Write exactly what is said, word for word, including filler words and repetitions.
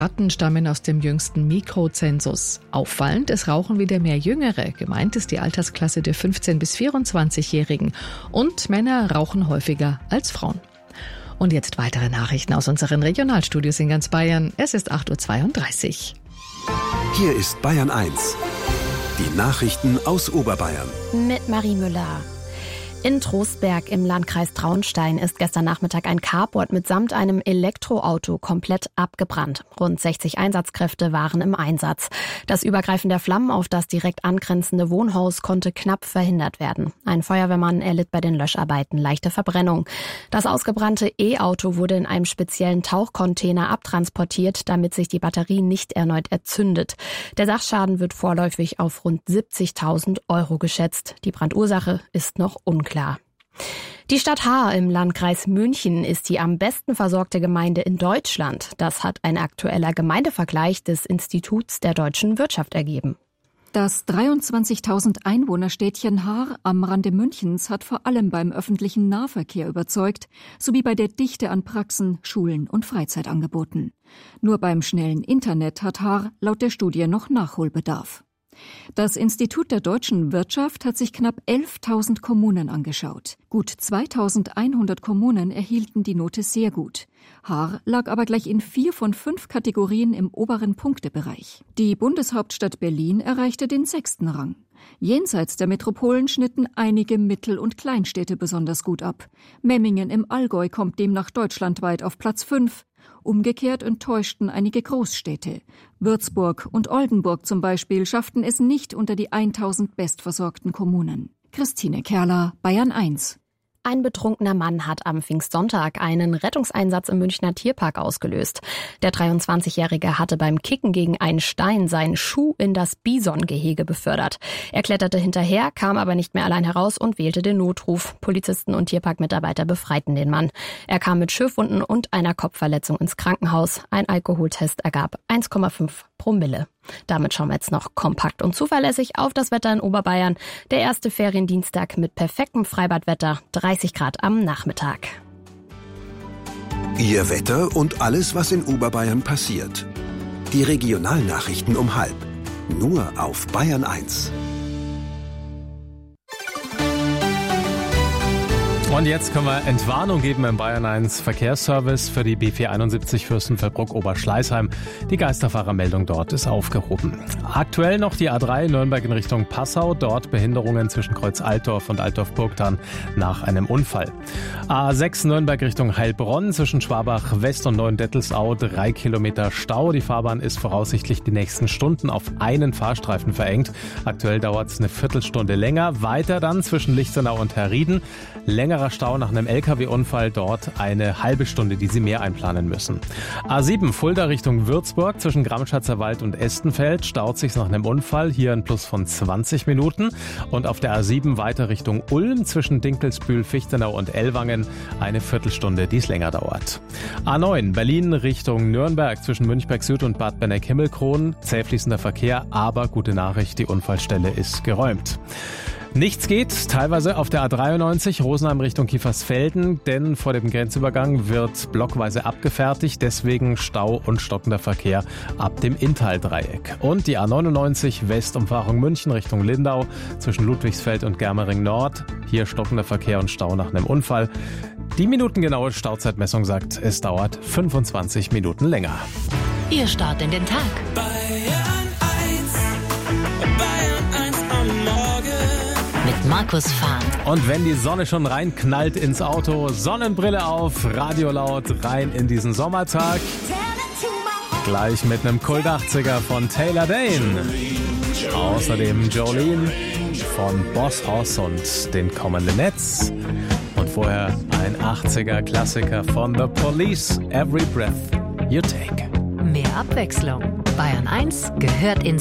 Daten stammen aus dem jüngsten Mikrozensus. Auffallend, es rauchen wieder mehr Jüngere. Gemeint ist die Altersklasse der fünfzehn- bis vierundzwanzigjährigen. Und Männer rauchen häufiger als Frauen. Und jetzt weitere Nachrichten aus unseren Regionalstudios in ganz Bayern. Es ist acht Uhr zweiunddreißig. Hier ist Bayern eins. Die Nachrichten aus Oberbayern. Mit Marie Müller. In Trostberg im Landkreis Traunstein ist gestern Nachmittag ein Carport mitsamt einem Elektroauto komplett abgebrannt. Rund sechzig Einsatzkräfte waren im Einsatz. Das Übergreifen der Flammen auf das direkt angrenzende Wohnhaus konnte knapp verhindert werden. Ein Feuerwehrmann erlitt bei den Löscharbeiten leichte Verbrennung. Das ausgebrannte E-Auto wurde in einem speziellen Tauchcontainer abtransportiert, damit sich die Batterie nicht erneut erzündet. Der Sachschaden wird vorläufig auf rund siebzigtausend Euro geschätzt. Die Brandursache ist noch unklar. Klar. Die Stadt Haar im Landkreis München ist die am besten versorgte Gemeinde in Deutschland. Das hat ein aktueller Gemeindevergleich des Instituts der deutschen Wirtschaft ergeben. Das dreiundzwanzigtausend Einwohnerstädtchen Haar am Rande Münchens hat vor allem beim öffentlichen Nahverkehr überzeugt, sowie bei der Dichte an Praxen, Schulen und Freizeitangeboten. Nur beim schnellen Internet hat Haar laut der Studie noch Nachholbedarf. Das Institut der deutschen Wirtschaft hat sich knapp elftausend Kommunen angeschaut. Gut zweitausendeinhundert Kommunen erhielten die Note sehr gut. Haar lag aber gleich in vier von fünf Kategorien im oberen Punktebereich. Die Bundeshauptstadt Berlin erreichte den sechsten Rang. Jenseits der Metropolen schnitten einige Mittel- und Kleinstädte besonders gut ab. Memmingen im Allgäu kommt demnach deutschlandweit auf Platz fünf. Umgekehrt enttäuschten einige Großstädte. Würzburg und Oldenburg zum Beispiel schafften es nicht unter die tausend bestversorgten Kommunen. Christine Kerler, Bayern eins. Ein betrunkener Mann hat am Pfingstsonntag einen Rettungseinsatz im Münchner Tierpark ausgelöst. Der dreiundzwanzigjährige hatte beim Kicken gegen einen Stein seinen Schuh in das Bisongehege befördert. Er kletterte hinterher, kam aber nicht mehr allein heraus und wählte den Notruf. Polizisten und Tierparkmitarbeiter befreiten den Mann. Er kam mit Schürfwunden und einer Kopfverletzung ins Krankenhaus. Ein Alkoholtest ergab eins Komma fünf Promille. Damit schauen wir jetzt noch kompakt und zuverlässig auf das Wetter in Oberbayern. Der erste Feriendienstag mit perfektem Freibadwetter, dreißig Grad am Nachmittag. Ihr Wetter und alles, was in Oberbayern passiert. Die Regionalnachrichten um halb. Nur auf Bayern eins. Und jetzt können wir Entwarnung geben im Bayern eins Verkehrsservice für die B vierhunderteinundsiebzig Fürstenfeldbruck-Oberschleißheim. Die Geisterfahrermeldung dort ist aufgehoben. Aktuell noch die A drei Nürnberg in Richtung Passau. Dort Behinderungen zwischen Kreuz Altdorf und Altdorf-Burgthann nach einem Unfall. A sechs Nürnberg Richtung Heilbronn zwischen Schwabach West und Neuendettelsau. Drei Kilometer Stau. Die Fahrbahn ist voraussichtlich die nächsten Stunden auf einen Fahrstreifen verengt. Aktuell dauert es eine Viertelstunde länger. Weiter dann zwischen Lichtenau und Herrieden. Längerer Stau nach einem L K W-Unfall, dort eine halbe Stunde, die Sie mehr einplanen müssen. A sieben Fulda Richtung Würzburg zwischen Gramschatzer Wald und Estenfeld staut sich nach einem Unfall, hier ein Plus von zwanzig Minuten. Und auf der A sieben weiter Richtung Ulm zwischen Dinkelsbühl, Fichtenau und Ellwangen eine Viertelstunde, die es länger dauert. A neun Berlin Richtung Nürnberg zwischen Münchberg Süd und Bad Benneck-Himmelkron, zäh fließender Verkehr, aber gute Nachricht, die Unfallstelle ist geräumt. Nichts geht, teilweise auf der A dreiundneunzig Rosenheim Richtung Kiefersfelden, denn vor dem Grenzübergang wird blockweise abgefertigt, deswegen Stau und stockender Verkehr ab dem Inntaldreieck. Und die A neunundneunzig Westumfahrung München Richtung Lindau zwischen Ludwigsfeld und Germering Nord, hier stockender Verkehr und Stau nach einem Unfall. Die minutengenaue Stauzeitmessung sagt, es dauert fünfundzwanzig Minuten länger. Ihr Start in den Tag. Mit Markus Fahn. Und wenn die Sonne schon reinknallt ins Auto, Sonnenbrille auf, Radio laut, rein in diesen Sommertag. Gleich mit einem Kult achtziger von Taylor Dane. Außerdem Jolene von Boss Hoss und den kommenden Netz. Und vorher ein achtziger Klassiker von The Police, Every Breath You Take. Mehr Abwechslung. Bayern eins gehört ins